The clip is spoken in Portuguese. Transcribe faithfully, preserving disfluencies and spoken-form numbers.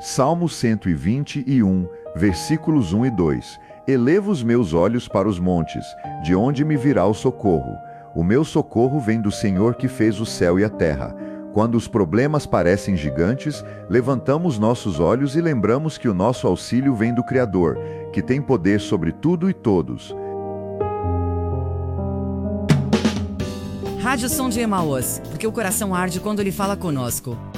Salmo cento e vinte e um, versículos um e dois. Elevo os meus olhos para os montes, de onde me virá o socorro. O meu socorro vem do Senhor que fez o céu e a terra. Quando os problemas parecem gigantes, levantamos nossos olhos e lembramos que o nosso auxílio vem do Criador, que tem poder sobre tudo e todos. Rádio Som de Emaús, porque o coração arde quando ele fala conosco.